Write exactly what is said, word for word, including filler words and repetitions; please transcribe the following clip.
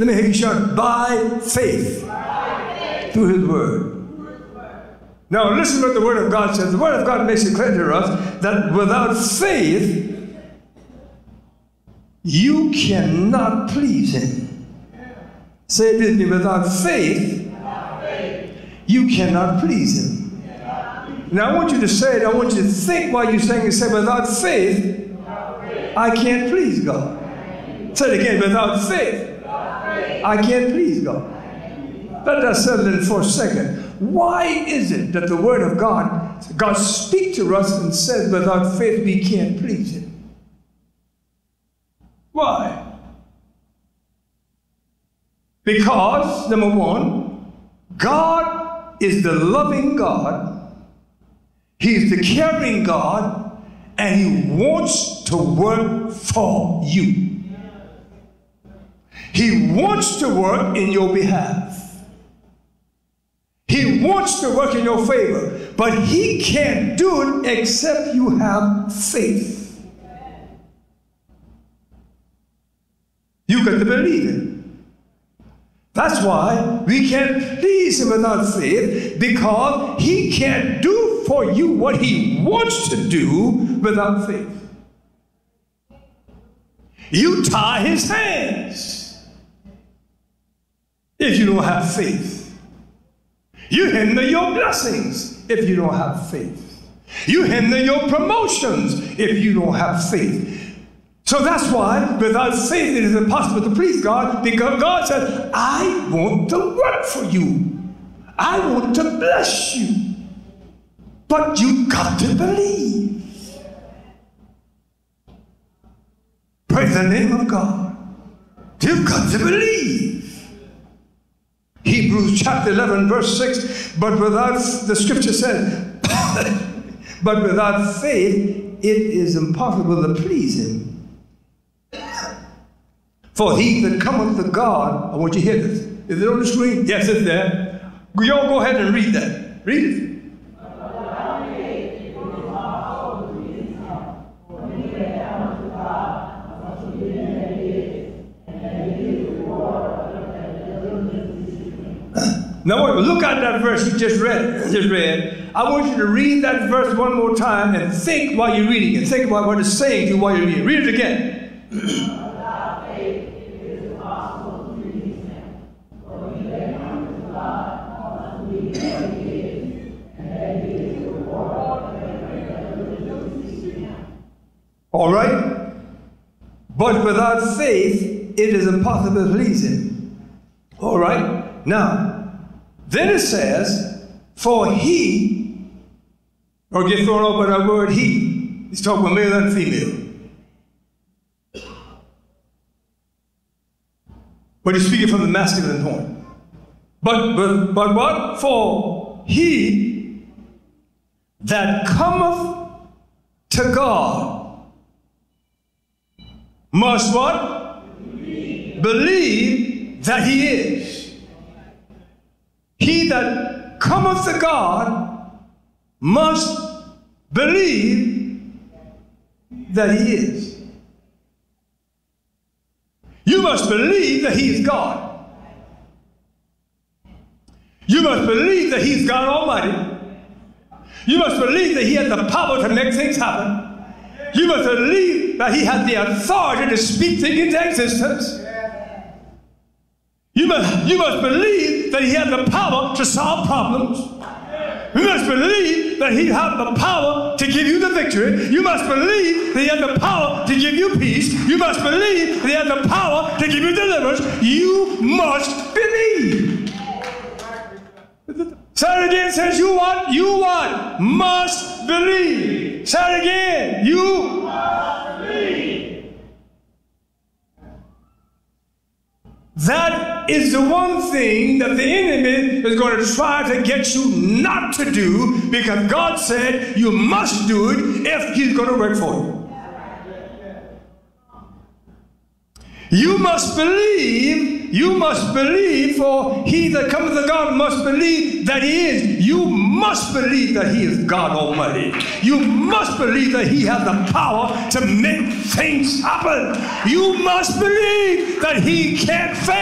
Let me hear you shout, by faith. Through his word. Now listen to what the word of God says. The word of God makes it clear to us that without faith, you cannot please him. Say it with me, without faith, you cannot please him. Now I want you to say it, I want you to think while you're saying it. Say, without faith, I can't please God. Say it again, without faith, I can't please God. Let that settle in for a second. Why is it that the word of God, God speaks to us and says without faith we can't please him? Why? Because, number one, God is the loving God, he's the caring God, and he wants to work for you. He wants to work in your behalf. He wants to work in your favor, but he can't do it except you have faith. You got to believe it. That's why we can't please him without faith, because he can't do for you what he wants to do without faith. You tie his hands if you don't have faith. You hinder your blessings if you don't have faith. You hinder your promotions if you don't have faith. So that's why without faith it is impossible to please God, because God said, I want to work for you. I want to bless you. But you got to believe. Praise the name of God. You've got to believe. Hebrews chapter eleven verse six, but without, the scripture says, but without faith it is impossible to please him. For he that cometh to God, I want you to hear this. Is it on the screen? Yes, it's there. Y'all go ahead and read that. Read it. Now look at that verse you just read. Just read. I want you to read that verse one more time and think while you're reading it. Think about what it's saying to you while you're reading it. Read it again. Without faith, it is impossible to please him. For he that comes to God must believe that he is, and that he is the reward of them that seek him. All right. But without faith, it is impossible to please him. All right. Now. Then it says, for he, or get thrown off by that word he. He's talking about male and female. But he's speaking from the masculine point. But, but, but what? For he that cometh to God must what? Believe, Believe that he is. He that cometh to God must believe that he is. You must believe that he is God. You must believe that he's God Almighty. You must believe that he has the power to make things happen. You must believe that he has the authority to speak things into existence. You must, you must believe that he has the power to solve problems. You must believe that he has the power to give you the victory. You must believe that he has the power to give you peace. You must believe that he has the power to give you deliverance. You must believe. Say it again. Says you what? You what? Must believe. Say it again. You must believe. That is the one thing that the enemy is going to try to get you not to do, because God said you must do it if he's going to work for you. You must believe, you must believe, for he that cometh to God must believe that he is. You must believe that he is God Almighty. You must believe that he has the power to make things happen. You must believe that he can't fail.